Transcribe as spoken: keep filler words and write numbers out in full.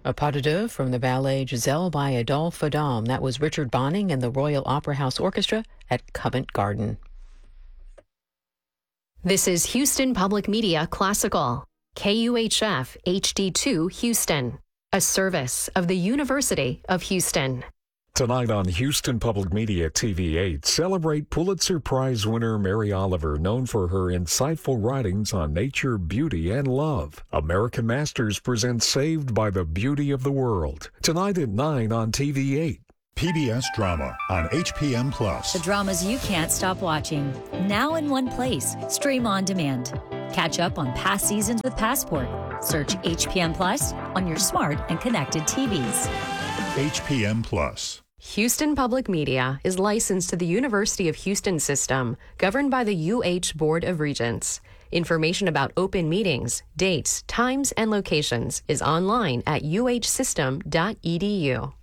A pas de deux from the ballet Giselle by Adolphe Adam. That was Richard Bonning and the Royal Opera House Orchestra at Covent Garden. This is Houston Public Media Classical, K U H F H D two Houston, a service of the University of Houston. Tonight on Houston Public Media T V eight, celebrate Pulitzer Prize winner Mary Oliver, known for her insightful writings on nature, beauty, and love. American Masters presents Saved by the Beauty of the World. Tonight at nine on T V eight. P B S Drama on H P M Plus. The dramas you can't stop watching. Now in one place. Stream on demand. Catch up on past seasons with Passport. Search H P M Plus on your smart and connected T Vs. H P M Plus. Houston Public Media is licensed to the University of Houston system, governed by the U H Board of Regents. Information about open meetings, dates, times, and locations is online at u h system dot e d u.